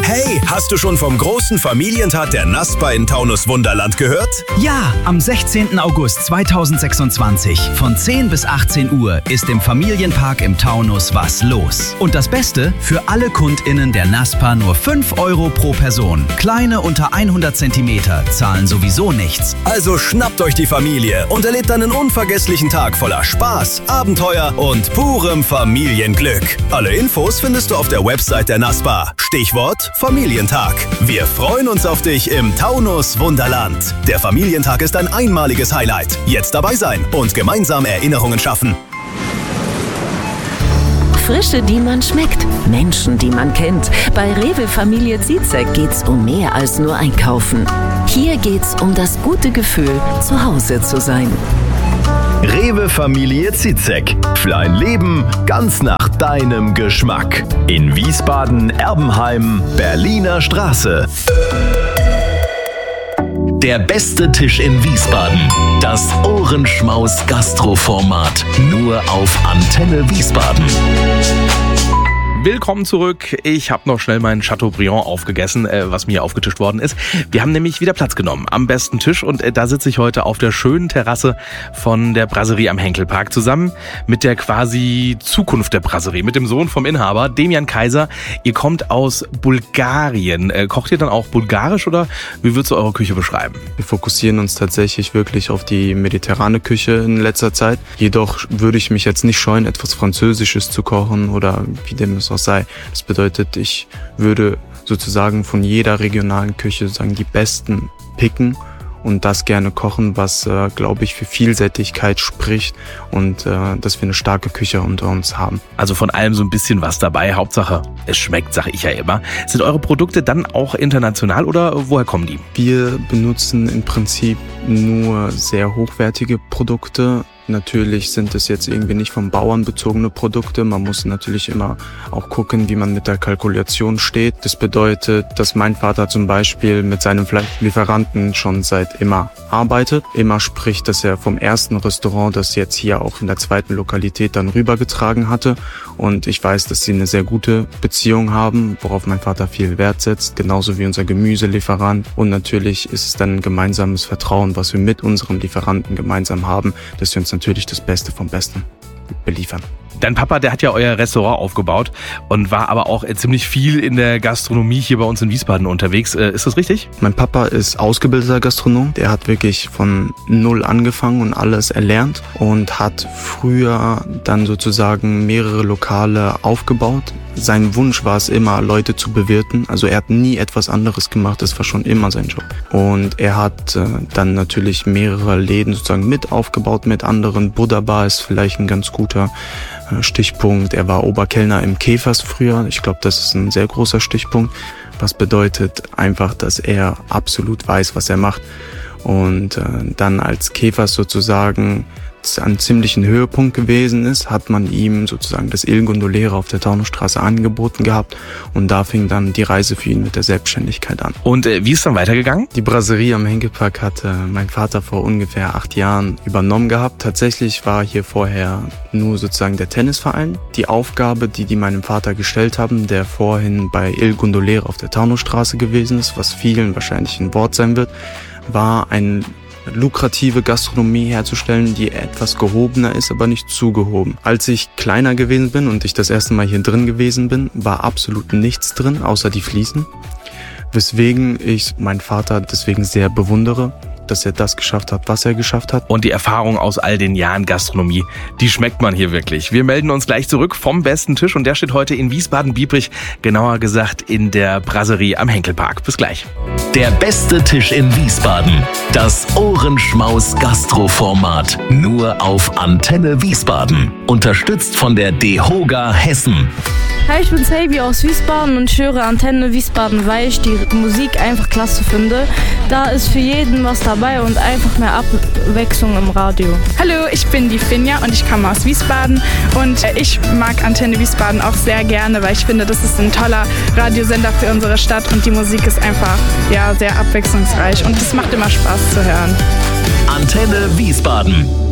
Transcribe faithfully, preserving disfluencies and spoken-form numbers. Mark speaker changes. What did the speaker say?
Speaker 1: Hey, hast du schon vom großen Familientag der NASPA in Taunus Wunderland gehört?
Speaker 2: Ja, am sechzehnten August zweitausendsechsundzwanzig von zehn bis achtzehn Uhr ist im Familienpark im Taunus was los. Und das Beste, für alle KundInnen der NASPA nur fünf Euro pro Person. Kleine unter hundert Zentimeter zahlen sowieso nichts.
Speaker 1: Also schnappt euch die Familie und erlebt einen unvergesslichen Tag voller Spaß, Abenteuer und purem Familienglück. Alle Infos findest du auf der Website der NASPA. Stichwort Familientag. Wir freuen uns auf dich im Taunus Wunderland. Der Familientag ist ein einmaliges Highlight. Jetzt dabei sein und gemeinsam Erinnerungen schaffen.
Speaker 3: Frische, die man schmeckt. Menschen, die man kennt. Bei Rewe Familie Zitzek geht's um mehr als nur einkaufen. Hier geht's um das gute Gefühl, zu Hause zu sein.
Speaker 4: Rewe Familie Zitzek. Für ein Leben ganz nach deinem Geschmack. In Wiesbaden, Erbenheim, Berliner Straße. Der beste Tisch in Wiesbaden. Das Ohrenschmaus-Gastro-Format. Nur auf Antenne Wiesbaden.
Speaker 5: Willkommen zurück. Ich habe noch schnell meinen Chateaubriand aufgegessen, äh, was mir aufgetischt worden ist. Wir haben nämlich wieder Platz genommen am besten Tisch und äh, da sitze ich heute auf der schönen Terrasse von der Brasserie am Henkelpark zusammen mit der quasi Zukunft der Brasserie, mit dem Sohn vom Inhaber, Demian Kaiser. Ihr kommt aus Bulgarien. Äh, kocht ihr dann auch bulgarisch oder wie würdest du eure Küche beschreiben?
Speaker 6: Wir fokussieren uns tatsächlich wirklich auf die mediterrane Küche in letzter Zeit. Jedoch würde ich mich jetzt nicht scheuen, etwas Französisches zu kochen oder wie dem es auch sei. Das bedeutet, ich würde sozusagen von jeder regionalen Küche sagen die besten picken und das gerne kochen, was, äh, glaube ich, für Vielseitigkeit spricht und äh, dass wir eine starke Küche unter uns haben.
Speaker 5: Also von allem so ein bisschen was dabei. Hauptsache, es schmeckt, sage ich ja immer. Sind eure Produkte dann auch international oder woher kommen die?
Speaker 6: Wir benutzen im Prinzip nur sehr hochwertige Produkte. Natürlich sind es jetzt irgendwie nicht vom Bauern bezogene Produkte. Man muss natürlich immer auch gucken, wie man mit der Kalkulation steht. Das bedeutet, dass mein Vater zum Beispiel mit seinem Fleischlieferanten schon seit immer arbeitet. Immer spricht, dass er vom ersten Restaurant, das jetzt hier auch in der zweiten Lokalität dann rübergetragen hatte. Und ich weiß, dass sie eine sehr gute Beziehung haben, worauf mein Vater viel Wert setzt. Genauso wie unser Gemüselieferant. Und natürlich ist es dann ein gemeinsames Vertrauen, was wir mit unserem Lieferanten gemeinsam haben, dass wir uns natürlich das Beste vom Besten beliefern.
Speaker 5: Dein Papa, der hat ja euer Restaurant aufgebaut und war aber auch ziemlich viel in der Gastronomie hier bei uns in Wiesbaden unterwegs. Ist das richtig?
Speaker 6: Mein Papa ist ausgebildeter Gastronom. Der hat wirklich von null angefangen und alles erlernt und hat früher dann sozusagen mehrere Lokale aufgebaut. Sein Wunsch war es immer, Leute zu bewirten. Also er hat nie etwas anderes gemacht. Das war schon immer sein Job. Und er hat äh, dann natürlich mehrere Läden sozusagen mit aufgebaut mit anderen. Buddha Bar ist vielleicht ein ganz guter Stichpunkt. Er war Oberkellner im Käfers früher. Ich glaube, das ist ein sehr großer Stichpunkt. Was bedeutet einfach, dass er absolut weiß, was er macht. Und äh, dann als Käfers sozusagen an ziemlichen Höhepunkt gewesen ist, hat man ihm sozusagen das Il Gondoliere auf der Taunusstraße angeboten gehabt und da fing dann die Reise für ihn mit der Selbstständigkeit an.
Speaker 5: Und äh, wie ist dann weitergegangen?
Speaker 6: Die Brasserie am Henkelpark hatte mein Vater vor ungefähr acht Jahren übernommen gehabt. Tatsächlich war hier vorher nur sozusagen der Tennisverein. Die Aufgabe, die die meinem Vater gestellt haben, der vorhin bei Il Gondoliere auf der Taunusstraße gewesen ist, was vielen wahrscheinlich ein Wort sein wird, war ein lukrative Gastronomie herzustellen, die etwas gehobener ist, aber nicht zu gehoben. Als ich kleiner gewesen bin und ich das erste Mal hier drin gewesen bin, war absolut nichts drin, außer die Fliesen. Weswegen ich meinen Vater deswegen sehr bewundere, dass er das geschafft hat, was er geschafft hat.
Speaker 5: Und die Erfahrung aus all den Jahren Gastronomie, die schmeckt man hier wirklich. Wir melden uns gleich zurück vom besten Tisch und der steht heute in Wiesbaden-Biebrich, genauer gesagt in der Brasserie am Henkelpark. Bis gleich.
Speaker 4: Der beste Tisch in Wiesbaden. Das Ohrenschmaus-Gastro-Format. Nur auf Antenne Wiesbaden. Unterstützt von der DEHOGA Hessen.
Speaker 7: Hi, ich bin Sabi aus Wiesbaden und ich höre Antenne Wiesbaden, weil ich die Musik einfach klasse finde. Da ist für jeden was dabei und einfach mehr Abwechslung im Radio.
Speaker 8: Hallo, ich bin die Finja und ich komme aus Wiesbaden und ich mag Antenne Wiesbaden auch sehr gerne, weil ich finde, das ist ein toller Radiosender für unsere Stadt und die Musik ist einfach ja, sehr abwechslungsreich und es macht immer Spaß zu hören.
Speaker 4: Antenne Wiesbaden.